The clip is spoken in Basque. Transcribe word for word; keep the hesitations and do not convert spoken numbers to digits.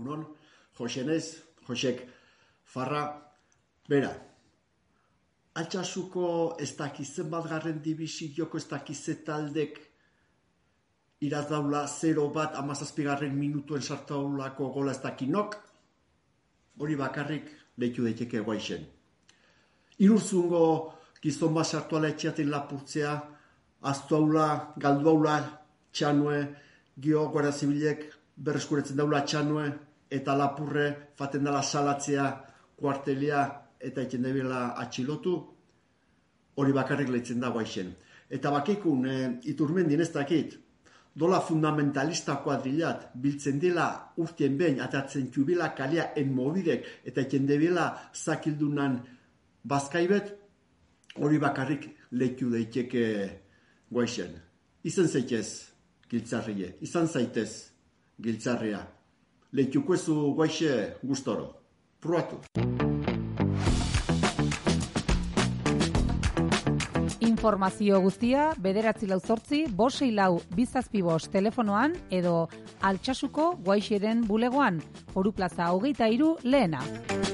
egunon, Josenez, Josek, Farra, bera, Altsasuko ez dakizen bat garren dibizioko ez dakize taldek irazdaula zero bat amazazpigarren minutuen sartaulako gola ez dakinok, hori bakarrik lehitu daiteke guaixen. Irurzungo gizon bat sartuala etxeaten lapurtzea, aztuaula, galduaula, txanue, gio guardia zibilek berreskuretzen daula txanue, eta lapurre faten dela salatzea, kuartelia eta iten debela atxilotu, hori bakarrik lehitzen da guaixen. Eta bakikun, e, Iturmendin ez dakit, dola fundamentalista kuadrilat, biltzen dela urtien behin, atatzen txubila kalia enmobidek, eta iten debela zakildunan bazkaibet, hori bakarrik lehitu daiteke guaixen. Izan zaitez giltzarrie, izan zaitez giltzarria. Lehituko ezu guaixe gustoro. Pruatu. Informazio guztia bederatzi lau zortzi, bosei lau bizazpi bost telefonoan edo Altsasuko guaixeren bulegoan, Foru Plaza hogeita hiru lehena.